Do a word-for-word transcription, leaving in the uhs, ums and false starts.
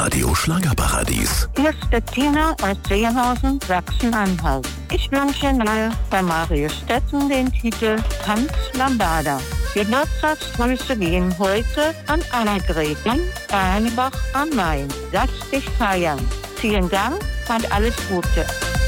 Radio Schlagerparadies. Hier ist Bettina aus Seehausen, Sachsen-Anhalt. Ich wünsche mir bei Mario Stetten den Titel Tanz Lambada. Geburtstagsgrüße gehen heute an Annegret Barnebach am Main. Lass dich feiern. Vielen Dank und alles Gute.